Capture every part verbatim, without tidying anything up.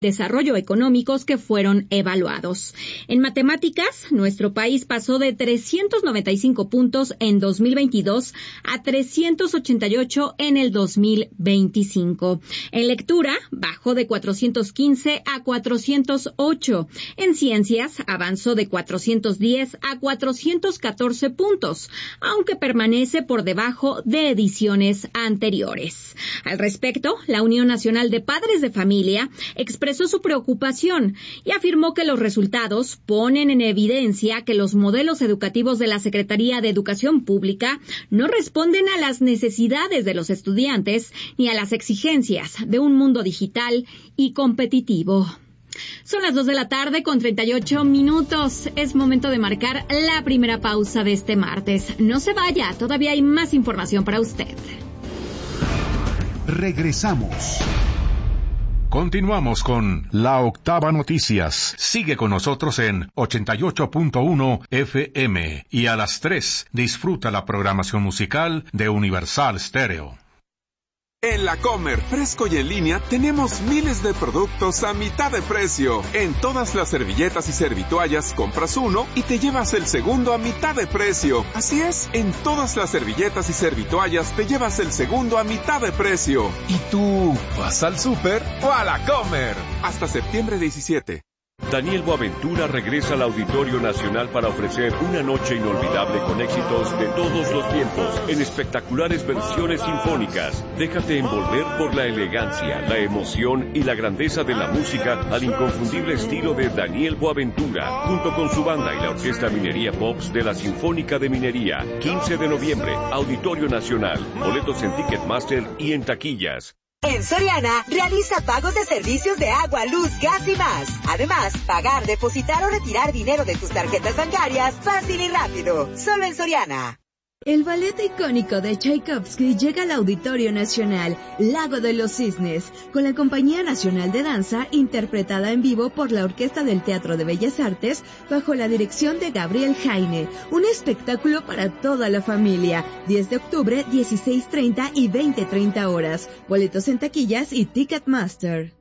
desarrollo económicos que fueron evaluados. En matemáticas, nuestro país pasó de trescientos noventa y cinco puntos en dos mil veintidós a trescientos ochenta y ocho en el dos mil veinticinco. En lectura, bajó de cuatrocientos quince a cuatrocientos ocho. En ciencias, avanzó de cuatrocientos diez a cuatrocientos catorce puntos, aunque permanece por debajo de ediciones anteriores. Al respecto, la Unión Nacional de Padres de Familia expresó su preocupación y afirmó que los resultados ponen en evidencia que los modelos educativos de la Secretaría de Educación Pública no responden a las necesidades de los estudiantes ni a las exigencias de un mundo digital y competitivo. Son las dos de la tarde con treinta y ocho minutos. Es momento de marcar la primera pausa de este martes. No se vaya, todavía hay más información para usted. Regresamos. Continuamos con La Octava Noticias. Sigue con nosotros en ochenta y ocho punto uno F M y a las tres disfruta la programación musical de Universal Stereo. En La Comer, fresco y en línea, tenemos miles de productos a mitad de precio. En todas las servilletas y servitoallas, compras uno y te llevas el segundo a mitad de precio. Así es, en todas las servilletas y servitoallas te llevas el segundo a mitad de precio. ¿Y tú, vas al súper o a La Comer? Hasta septiembre diecisiete. Daniel Boaventura regresa al Auditorio Nacional para ofrecer una noche inolvidable con éxitos de todos los tiempos, en espectaculares versiones sinfónicas. Déjate envolver por la elegancia, la emoción y la grandeza de la música al inconfundible estilo de Daniel Boaventura, junto con su banda y la Orquesta Minería Pops de la Sinfónica de Minería. quince de noviembre, Auditorio Nacional. Boletos en Ticketmaster y en taquillas. En Soriana, realiza pagos de servicios de agua, luz, gas y más. Además, pagar, depositar o retirar dinero de tus tarjetas bancarias fácil y rápido. Solo en Soriana. El ballet icónico de Tchaikovsky llega al Auditorio Nacional, Lago de los Cisnes, con la Compañía Nacional de Danza, interpretada en vivo por la Orquesta del Teatro de Bellas Artes, bajo la dirección de Gabriel Jaime. Un espectáculo para toda la familia. diez de octubre, dieciséis treinta y veinte treinta horas. Boletos en taquillas y Ticketmaster.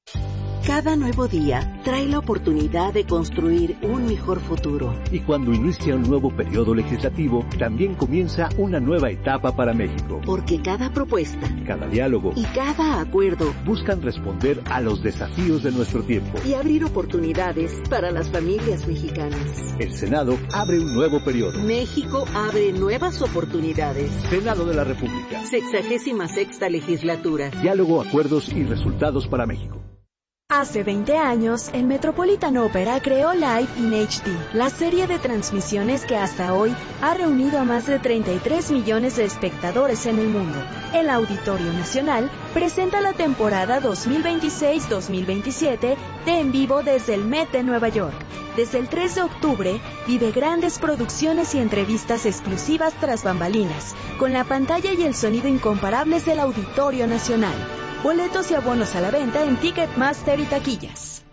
Cada nuevo día trae la oportunidad de construir un mejor futuro. Y cuando inicia un nuevo periodo legislativo, también comienza una nueva etapa para México. Porque cada propuesta, cada diálogo y cada acuerdo buscan responder a los desafíos de nuestro tiempo y abrir oportunidades para las familias mexicanas. El Senado abre un nuevo periodo. México abre nuevas oportunidades. Senado de la República. Sexagésima sexta legislatura. Diálogo, acuerdos y resultados para México. Hace veinte años, el Metropolitan Opera creó Live in H D, la serie de transmisiones que hasta hoy ha reunido a más de treinta y tres millones de espectadores en el mundo. El Auditorio Nacional presenta la temporada dos mil veintiséis dos mil veintisiete de En Vivo desde el Met de Nueva York. Desde el tres de octubre, vive grandes producciones y entrevistas exclusivas tras bambalinas, con la pantalla y el sonido incomparables del Auditorio Nacional. Boletos y abonos a la venta en Ticketmaster y taquillas.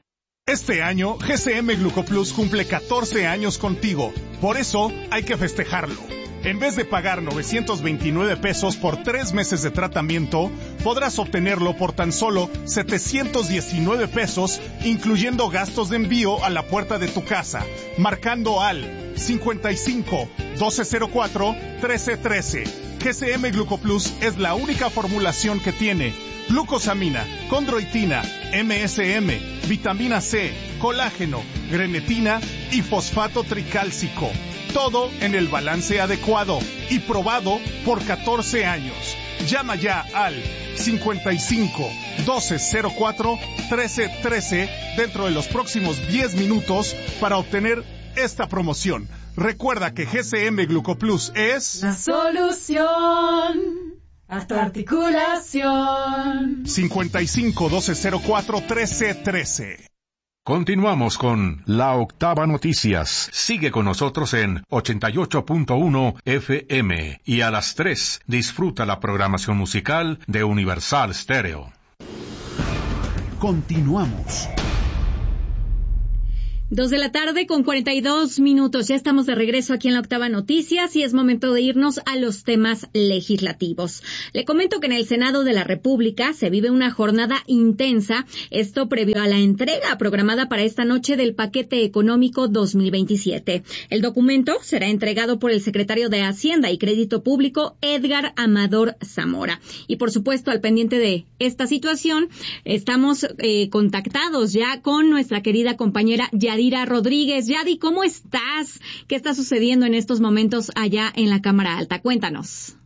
Este año, G C M Glucoplus cumple catorce años contigo. Por eso, hay que festejarlo. En vez de pagar novecientos veintinueve pesos por tres meses de tratamiento, podrás obtenerlo por tan solo setecientos diecinueve pesos, incluyendo gastos de envío a la puerta de tu casa, marcando al cincuenta y cinco, doce cero cuatro, trece trece. G C M Glucoplus es la única formulación que tiene glucosamina, condroitina, M S M, vitamina C, colágeno, grenetina y fosfato tricálcico. Todo en el balance adecuado y probado por catorce años. Llama ya al cincuenta y cinco, doce cero cuatro, trece trece dentro de los próximos diez minutos para obtener esta promoción. Recuerda que G C M Glucoplus es la solución a tu articulación. cincuenta y cinco, doce cero cuatro, trece trece. Continuamos con La Octava Noticias. Sigue con nosotros en ochenta y ocho punto uno F M y a las tres disfruta la programación musical de Universal Stereo. Continuamos. Dos de la tarde con cuarenta y dos minutos. Ya estamos de regreso aquí en la Octava Noticias y es momento de irnos a los temas legislativos. Le comento que en el Senado de la República se vive una jornada intensa, esto previo a la entrega programada para esta noche del paquete económico dos mil veintisiete. El documento será entregado por el secretario de Hacienda y Crédito Público, Edgar Amador Zamora. Y por supuesto, al pendiente de esta situación, estamos eh, contactados ya con nuestra querida compañera Yadira Rodríguez. Yadi, ¿cómo estás? ¿Qué está sucediendo en estos momentos allá en la Cámara Alta? Cuéntanos.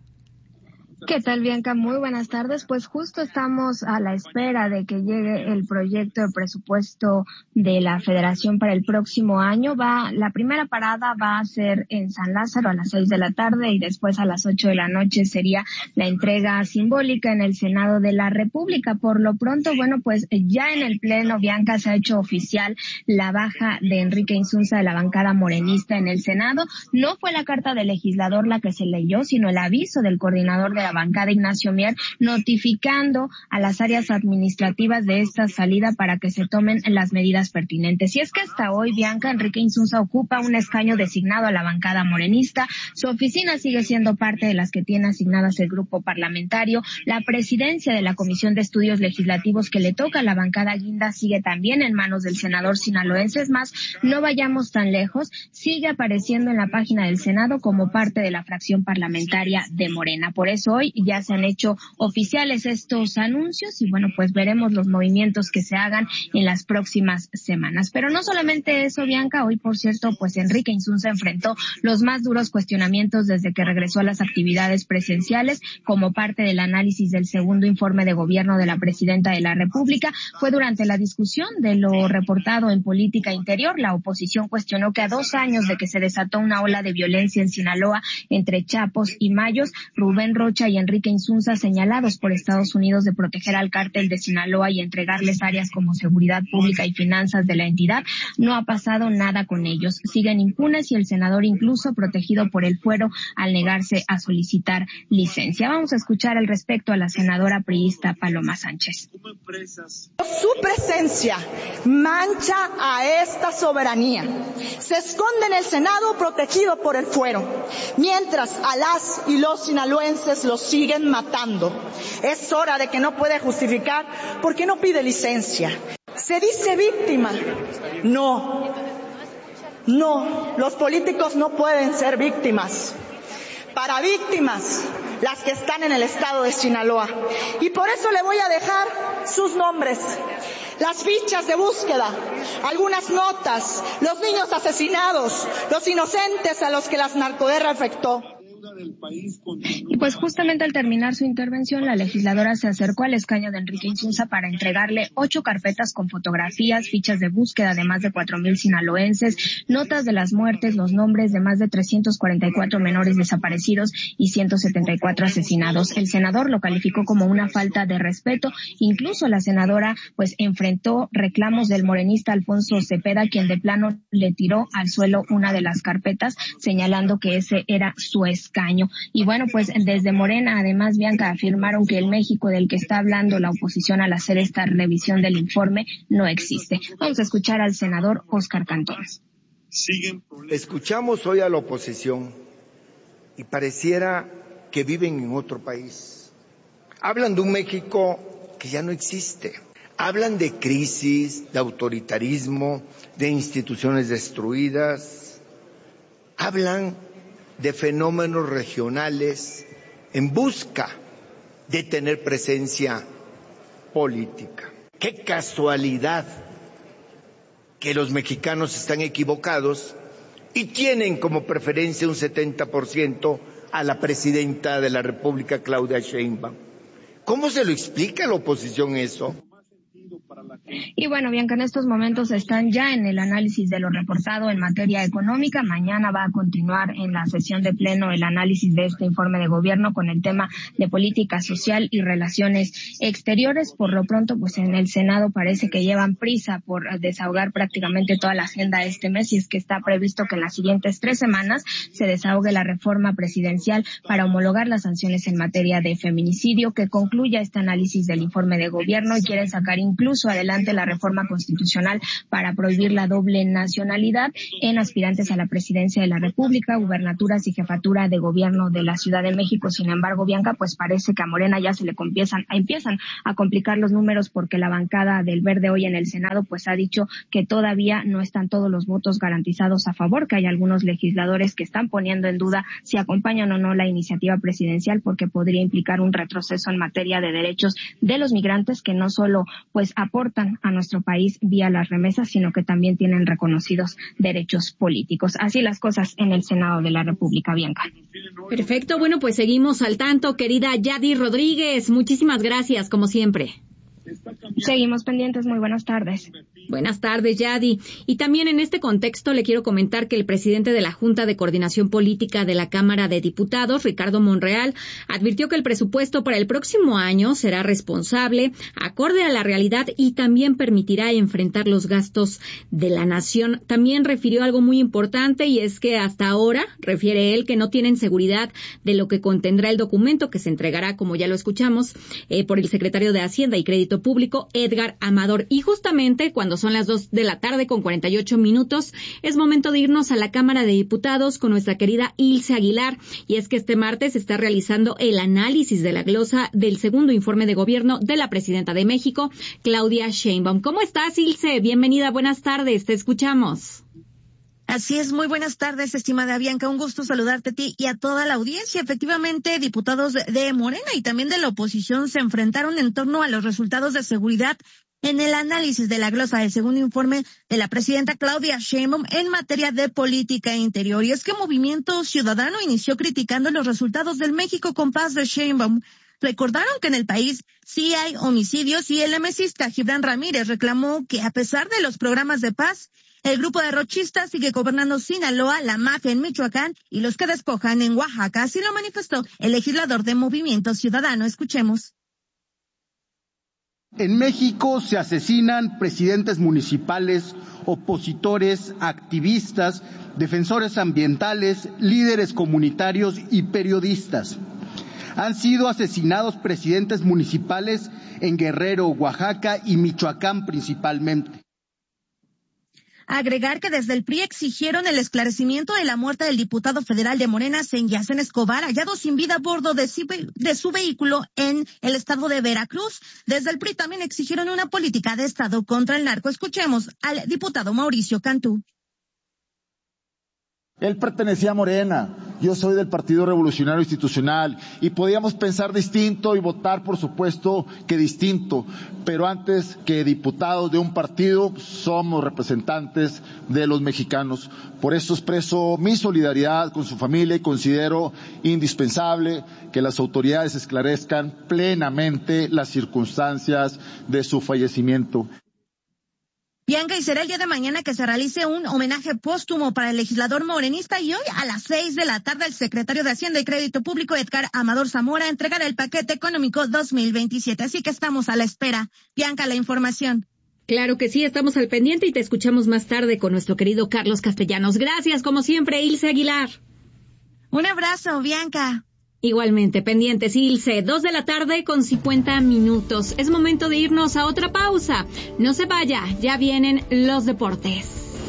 ¿Qué tal, Bianca? Muy buenas tardes. Pues justo estamos a la espera de que llegue el proyecto de presupuesto de la Federación para el próximo año. Va, la primera parada va a ser en San Lázaro a las seis de la tarde y después a las ocho de la noche sería la entrega simbólica en el Senado de la República. Por lo pronto, bueno, pues ya en el Pleno, Bianca, se ha hecho oficial la baja de Enrique Insunza de la bancada morenista en el Senado. No fue la carta del legislador la que se leyó, sino el aviso del coordinador de la bancada, Ignacio Mier, notificando a las áreas administrativas de esta salida para que se tomen las medidas pertinentes. Y es que hasta hoy, Bianca, Enrique Insunza ocupa un escaño designado a la bancada morenista. Su oficina sigue siendo parte de las que tiene asignadas el grupo parlamentario. La presidencia de la Comisión de Estudios Legislativos que le toca a la bancada guinda sigue también en manos del senador sinaloense. Es más, no vayamos tan lejos, sigue apareciendo en la página del Senado como parte de la fracción parlamentaria de Morena. Por eso hoy ya se han hecho oficiales estos anuncios y bueno, pues veremos los movimientos que se hagan en las próximas semanas. Pero no solamente eso, Bianca, hoy por cierto, pues Enrique Insunza enfrentó los más duros cuestionamientos desde que regresó a las actividades presenciales como parte del análisis del segundo informe de gobierno de la presidenta de la República. Fue durante la discusión de lo reportado en Política Interior. La oposición cuestionó que a dos años de que se desató una ola de violencia en Sinaloa entre chapos y mayos, Rubén Rocha y Enrique Insunza, señalados por Estados Unidos de proteger al cártel de Sinaloa y entregarles áreas como seguridad pública y finanzas de la entidad, no ha pasado nada con ellos. Siguen impunes y el senador incluso protegido por el fuero al negarse a solicitar licencia. Vamos a escuchar al respecto a la senadora priista Paloma Sánchez. Su presencia mancha a esta soberanía. Se esconde en el Senado protegido por el fuero, mientras a las y los sinaloenses los siguen matando. Es hora de que no puede justificar porque no pide licencia. Se dice víctima. No, no, los políticos no pueden ser víctimas. Para víctimas, las que están en el estado de Sinaloa. Y por eso le voy a dejar sus nombres, las fichas de búsqueda, algunas notas, los niños asesinados, los inocentes a los que las narcoguerra afectó. Y pues justamente al terminar su intervención, la legisladora se acercó al escaño de Enrique Insunza para entregarle ocho carpetas con fotografías, fichas de búsqueda de más de cuatro mil sinaloenses, notas de las muertes, los nombres de más de trescientos cuarenta y cuatro menores desaparecidos y ciento setenta y cuatro asesinados. El senador lo calificó como una falta de respeto. Incluso la senadora pues enfrentó reclamos del morenista Alfonso Cepeda, quien de plano le tiró al suelo una de las carpetas, señalando que ese era su escaño. Y bueno, pues desde Morena, además, Bianca, afirmaron que el México del que está hablando la oposición al hacer esta revisión del informe no existe. Vamos a escuchar al senador Óscar Cantón. Escuchamos hoy a la oposición y pareciera que viven en otro país. Hablan de un México que ya no existe. Hablan de crisis, de autoritarismo, de instituciones destruidas. Hablan de fenómenos regionales en busca de tener presencia política. Qué casualidad que los mexicanos están equivocados y tienen como preferencia un setenta por ciento a la presidenta de la República, Claudia Sheinbaum. ¿Cómo se lo explica a la oposición eso? Y bueno, Bianca, en estos momentos están ya en el análisis de lo reportado en materia económica. Mañana va a continuar en la sesión de pleno el análisis de este informe de gobierno con el tema de política social y relaciones exteriores. Por lo pronto, pues en el Senado parece que llevan prisa por desahogar prácticamente toda la agenda este mes, y es que está previsto que en las siguientes tres semanas se desahogue la reforma presidencial para homologar las sanciones en materia de feminicidio, que concluya este análisis del informe de gobierno, y quieren sacar incluso a adelante la reforma constitucional para prohibir la doble nacionalidad en aspirantes a la presidencia de la República, gubernaturas y jefatura de gobierno de la Ciudad de México. Sin embargo, Bianca, pues parece que a Morena ya se le empiezan, empiezan a complicar los números porque la bancada del Verde hoy en el Senado pues ha dicho que todavía no están todos los votos garantizados a favor, que hay algunos legisladores que están poniendo en duda si acompañan o no la iniciativa presidencial porque podría implicar un retroceso en materia de derechos de los migrantes que no solo pues aportan a nuestro país vía las remesas, sino que también tienen reconocidos derechos políticos. Así las cosas en el Senado de la República, Bianca. Perfecto, bueno, pues seguimos al tanto, querida Yadi Rodríguez. Muchísimas gracias, como siempre. Seguimos pendientes. Muy buenas tardes. Buenas tardes, Yadi. Y también en este contexto le quiero comentar que el presidente de la Junta de Coordinación Política de la Cámara de Diputados, Ricardo Monreal, advirtió que el presupuesto para el próximo año será responsable, acorde a la realidad y también permitirá enfrentar los gastos de la nación. También refirió algo muy importante y es que hasta ahora, refiere él, que no tienen seguridad de lo que contendrá el documento que se entregará, como ya lo escuchamos, eh, por el secretario de Hacienda y Crédito Público, Edgar Amador. Y justamente cuando son las dos de la tarde con cuarenta y ocho minutos, es momento de irnos a la Cámara de Diputados con nuestra querida Ilse Aguilar. Y es que este martes se está realizando el análisis de la glosa del segundo informe de gobierno de la presidenta de México, Claudia Sheinbaum. ¿Cómo estás, Ilse? Bienvenida, buenas tardes, te escuchamos. Así es, muy buenas tardes, estimada Bianca, un gusto saludarte a ti y a toda la audiencia. Efectivamente, diputados de Morena y también de la oposición se enfrentaron en torno a los resultados de seguridad en el análisis de la glosa del segundo informe de la presidenta Claudia Sheinbaum en materia de política interior. Y es que Movimiento Ciudadano inició criticando los resultados del México con Paz de Sheinbaum. Recordaron que en el país sí hay homicidios y el emesista Gibran Ramírez reclamó que a pesar de los programas de paz, el grupo de rochistas sigue gobernando Sinaloa, la mafia en Michoacán y los que despojan en Oaxaca. Así lo manifestó el legislador de Movimiento Ciudadano. Escuchemos. En México se asesinan presidentes municipales, opositores, activistas, defensores ambientales, líderes comunitarios y periodistas. Han sido asesinados presidentes municipales en Guerrero, Oaxaca y Michoacán principalmente. Agregar que desde el P R I exigieron el esclarecimiento de la muerte del diputado federal de Morena, Senyacen Escobar, hallado sin vida a bordo de su, de su vehículo en el estado de Veracruz. Desde el P R I también exigieron una política de Estado contra el narco. Escuchemos al diputado Mauricio Cantú. Él pertenecía a Morena, yo soy del Partido Revolucionario Institucional y podíamos pensar distinto y votar, por supuesto, que distinto, pero antes que diputados de un partido somos representantes de los mexicanos. Por eso expreso mi solidaridad con su familia y considero indispensable que las autoridades esclarezcan plenamente las circunstancias de su fallecimiento. Bianca, y será el día de mañana que se realice un homenaje póstumo para el legislador morenista y hoy a las seis de la tarde el secretario de Hacienda y Crédito Público, Edgar Amador Zamora, entregará el paquete económico dos mil veintisiete. Así que estamos a la espera. Bianca, la información. Claro que sí, estamos al pendiente y te escuchamos más tarde con nuestro querido Carlos Castellanos. Gracias, como siempre, Ilse Aguilar. Un abrazo, Bianca. Igualmente, pendientes, Ilse, dos de la tarde con cincuenta minutos. Es momento de irnos a otra pausa. No se vaya, ya vienen los deportes.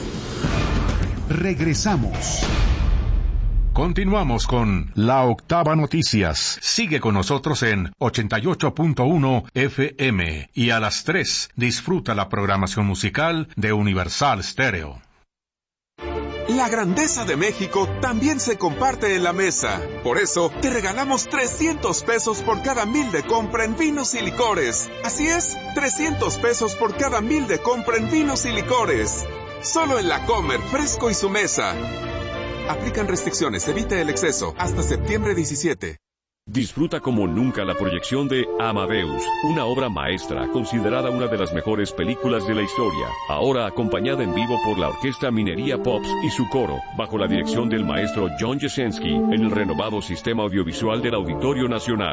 Regresamos. Continuamos con La Octava Noticias. Sigue con nosotros en ochenta y ocho punto uno F M y a las tres disfruta la programación musical de Universal Stereo. La grandeza de México también se comparte en la mesa. Por eso, te regalamos trescientos pesos por cada mil de compra en vinos y licores. Así es, trescientos pesos por cada mil de compra en vinos y licores. Solo en La Comer, Fresco y su mesa. Aplican restricciones, evite el exceso. Hasta septiembre diecisiete. Disfruta como nunca la proyección de Amadeus, una obra maestra considerada una de las mejores películas de la historia, ahora acompañada en vivo por la Orquesta Minería Pops y su coro, bajo la dirección del maestro John Jasenski, en el renovado sistema audiovisual del Auditorio Nacional.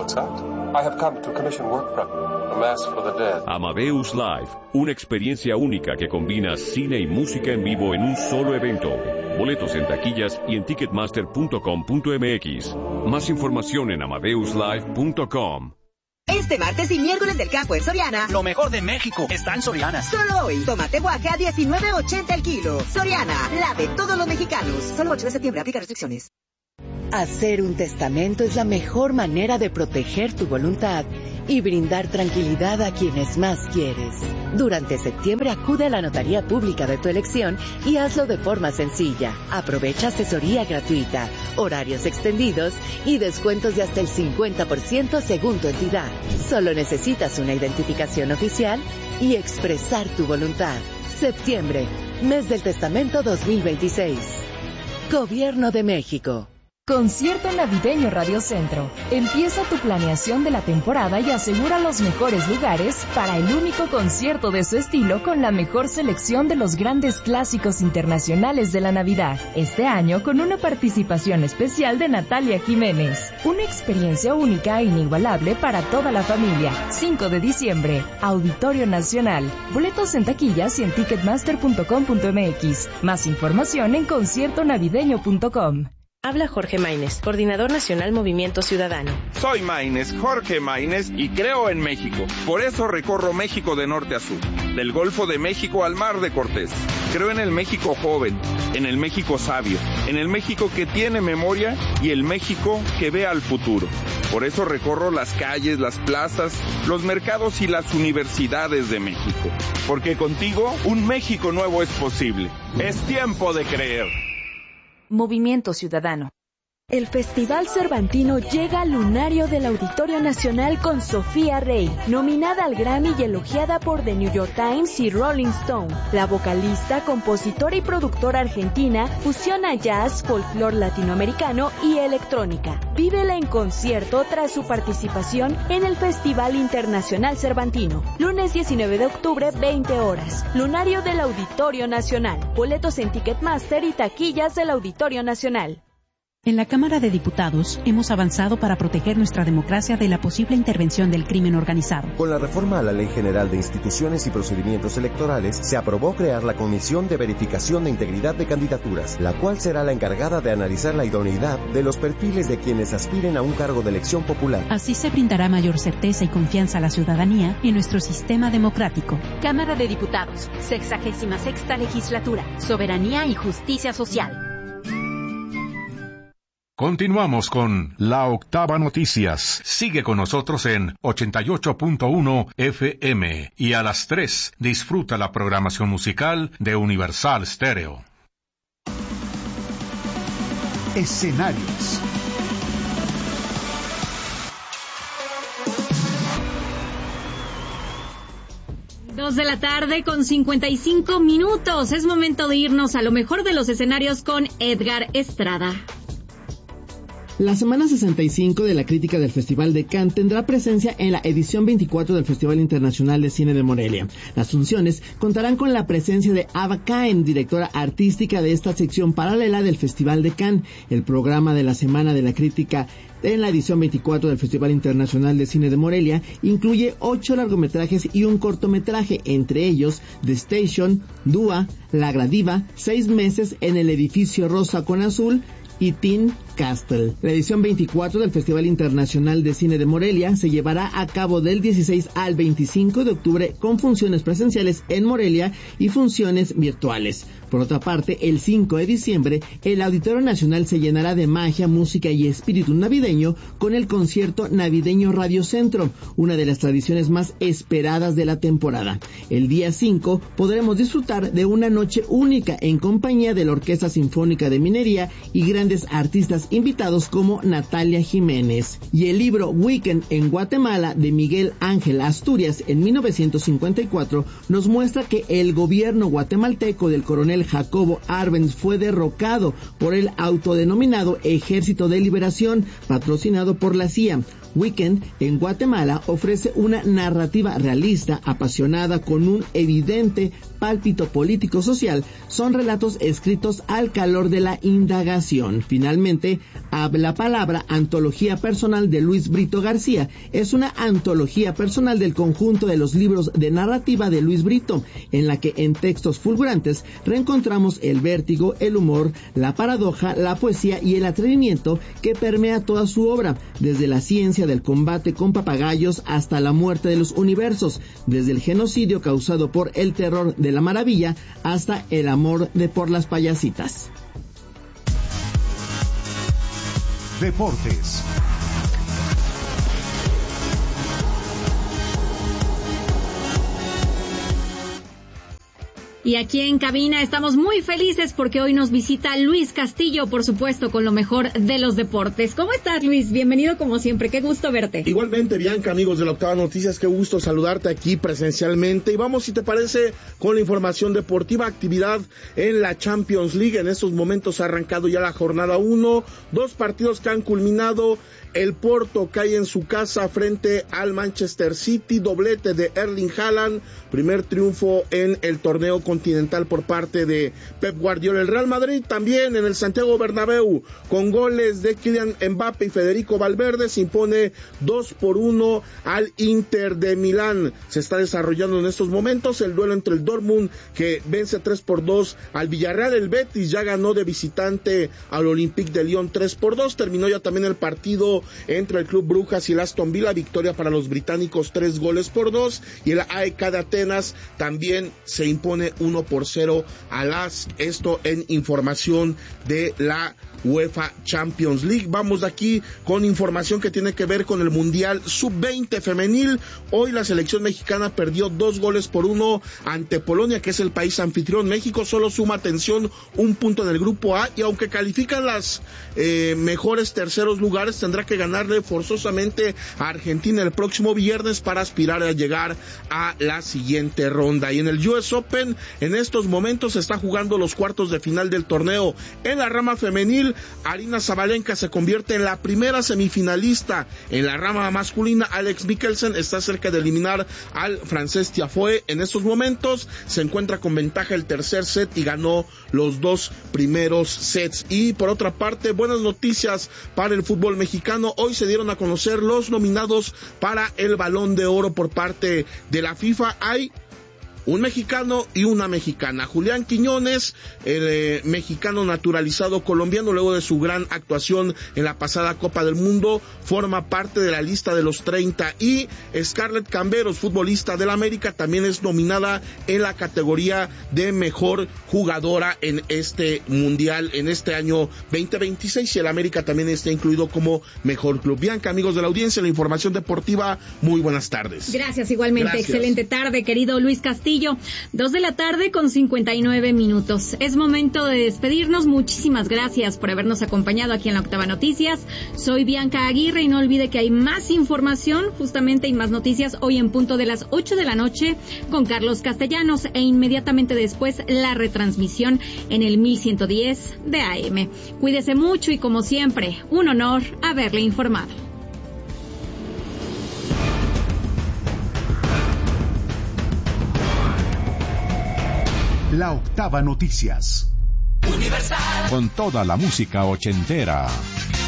Amadeus Live, una experiencia única que combina cine y música en vivo en un solo evento. Boletos en taquillas y en ticketmaster punto com punto m x. Más información en amadeus live punto com. Este martes y miércoles del campo en Soriana. Lo mejor de México está en Soriana. Solo hoy, tomate Oaxaca a diecinueve ochenta el kilo. Soriana, la de todos los mexicanos. Solo ocho de septiembre, aplica restricciones. Hacer un testamento es la mejor manera de proteger tu voluntad y brindar tranquilidad a quienes más quieres. Durante septiembre acude a la notaría pública de tu elección y hazlo de forma sencilla. Aprovecha asesoría gratuita, horarios extendidos y descuentos de hasta el cincuenta por ciento según tu entidad. Solo necesitas una identificación oficial y expresar tu voluntad. Septiembre, mes del testamento dos mil veintiséis. Gobierno de México. Concierto Navideño Radio Centro. Empieza tu planeación de la temporada y asegura los mejores lugares para el único concierto de su estilo con la mejor selección de los grandes clásicos internacionales de la Navidad. Este año con una participación especial de Natalia Jiménez. Una experiencia única e inigualable para toda la familia. cinco de diciembre, Auditorio Nacional. Boletos en taquillas y en ticketmaster punto com punto m x. Más información en concierto navideño punto com. Habla Jorge Maínez, Coordinador Nacional Movimiento Ciudadano. Soy Maínez, Jorge Maínez, y creo en México. Por eso recorro México de norte a sur, del Golfo de México al Mar de Cortés. Creo en el México joven, en el México sabio, en el México que tiene memoria y el México que ve al futuro. Por eso recorro las calles, las plazas, los mercados y las universidades de México. Porque contigo, un México nuevo es posible. Es tiempo de creer. Movimiento Ciudadano. El Festival Cervantino llega al lunario del Auditorio Nacional con Sofía Rey, nominada al Grammy y elogiada por The New York Times y Rolling Stone. La vocalista, compositora y productora argentina fusiona jazz, folclore latinoamericano y electrónica. Vívela en concierto tras su participación en el Festival Internacional Cervantino. Lunes diecinueve de octubre, veinte horas. Lunario del Auditorio Nacional. Boletos en Ticketmaster y taquillas del Auditorio Nacional. En la Cámara de Diputados hemos avanzado para proteger nuestra democracia de la posible intervención del crimen organizado. Con la reforma a la Ley General de Instituciones y Procedimientos Electorales, se aprobó crear la Comisión de Verificación de Integridad de Candidaturas, la cual será la encargada de analizar la idoneidad de los perfiles de quienes aspiren a un cargo de elección popular. Así se brindará mayor certeza y confianza a la ciudadanía en nuestro sistema democrático. Cámara de Diputados, sexagésima sexta legislatura, Soberanía y Justicia Social. Continuamos con La Octava Noticias. Sigue con nosotros en ochenta y ocho punto uno F M y a las tres disfruta la programación musical de Universal Stereo. Escenarios. Dos de la tarde con cincuenta y cinco minutos. Es momento de irnos a lo mejor de los escenarios con Edgar Estrada. La semana sesenta y cinco de la crítica del Festival de Cannes tendrá presencia en la edición veinticuatro del Festival Internacional de Cine de Morelia. Las funciones contarán con la presencia de Ava Caen, directora artística de esta sección paralela del Festival de Cannes. El programa de la semana de la crítica en la edición veinticuatro del Festival Internacional de Cine de Morelia incluye ocho largometrajes y un cortometraje, entre ellos The Station, Dua, La Gradiva, Seis meses en el edificio rosa con azul y Teen Castle. La edición veinticuatro del Festival Internacional de Cine de Morelia se llevará a cabo del dieciséis al veinticinco de octubre con funciones presenciales en Morelia y funciones virtuales. Por otra parte, el cinco de diciembre, el Auditorio Nacional se llenará de magia, música y espíritu navideño con el concierto navideño Radio Centro, una de las tradiciones más esperadas de la temporada. El día cinco podremos disfrutar de una noche única en compañía de la Orquesta Sinfónica de Minería y grandes artistas invitados como Natalia Jiménez. Y el libro Weekend en Guatemala de Miguel Ángel Asturias en mil novecientos cincuenta y cuatro nos muestra que el gobierno guatemalteco del coronel Jacobo Arbenz fue derrocado por el autodenominado Ejército de Liberación, patrocinado por la C I A. Weekend en Guatemala ofrece una narrativa realista, apasionada, con un evidente pálpito político-social. Son relatos escritos al calor de la indagación. Finalmente, la palabra Antología Personal de Luis Brito García es una antología personal del conjunto de los libros de narrativa de Luis Brito, en la que en textos fulgurantes reencontramos el vértigo, el humor, la paradoja, la poesía y el atrevimiento que permea toda su obra, desde la ciencia experiencia del combate con papagayos hasta la muerte de los universos, desde el genocidio causado por el terror de la maravilla hasta el amor de por las payasitas. Deportes. Y aquí en cabina estamos muy felices porque hoy nos visita Luis Castillo, por supuesto, con lo mejor de los deportes. ¿Cómo estás, Luis? Bienvenido como siempre, qué gusto verte. Igualmente, Bianca, amigos de la Octava Noticias, qué gusto saludarte aquí presencialmente. Y vamos, si te parece, con la información deportiva, actividad en la Champions League. En estos momentos ha arrancado ya la jornada uno, dos partidos que han culminado. El Porto cae en su casa frente al Manchester City, doblete de Erling Haaland, primer triunfo en el torneo continental por parte de Pep Guardiola. El Real Madrid también en el Santiago Bernabéu, con goles de Kylian Mbappé y Federico Valverde, se impone dos por uno al Inter de Milán. Se está desarrollando en estos momentos el duelo entre el Dortmund, que vence tres por dos al Villarreal. El Betis ya ganó de visitante al Olympique de Lyon tres por dos. Terminó ya también el partido entre el Club Brujas y el Aston Villa, victoria para los británicos tres goles por dos, y el A E K de Atenas también se impone uno por cero a las, esto en información de la UEFA Champions League. Vamos de aquí con información que tiene que ver con el Mundial sub veinte femenil. Hoy la selección mexicana perdió dos goles por uno ante Polonia, que es el país anfitrión. México solo suma, atención, un punto en el grupo A, y aunque califican las eh, mejores terceros lugares, tendrá que ganarle forzosamente a Argentina el próximo viernes para aspirar a llegar a la siguiente ronda. Y en el U S Open, en estos momentos se está jugando los cuartos de final del torneo. En la rama femenil, Arina Zabalenka se convierte en la primera semifinalista. En la rama masculina, Alex Mikkelsen está cerca de eliminar al francés Tiafoe. En estos momentos se encuentra con ventaja el tercer set y ganó los dos primeros sets. Y por otra parte, buenas noticias para el fútbol mexicano. Hoy se dieron a conocer los nominados para el Balón de Oro por parte de la FIFA. Hay un mexicano y una mexicana. Julián Quiñones, el eh, mexicano naturalizado colombiano, luego de su gran actuación en la pasada Copa del Mundo, forma parte de la lista de los treinta, y Scarlett Camberos, futbolista del América, también es nominada en la categoría de mejor jugadora en este mundial, en este año veinte veintiséis, y el América también está incluido como mejor club. Bianca, amigos de la audiencia, la información deportiva, muy buenas tardes. Gracias, igualmente. Gracias. Excelente tarde, querido Luis Castillo. Dos de la tarde con cincuenta y nueve minutos. Es momento de despedirnos. Muchísimas gracias por habernos acompañado aquí en la Octava Noticias. Soy Bianca Aguirre y no olvide que hay más información, justamente, y más noticias hoy en punto de las ocho de la noche con Carlos Castellanos, e inmediatamente después la retransmisión en el mil ciento diez de A M. Cuídese mucho y, como siempre, un honor haberle informado. La Octava Noticias. Universal. Con toda la música ochentera.